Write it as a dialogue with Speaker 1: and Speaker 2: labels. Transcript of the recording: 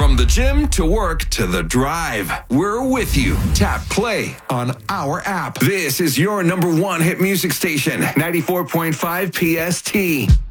Speaker 1: From the gym to work to the drive, we're with you. Tap play on our app. This is your number one hit music station, 94.5 PST.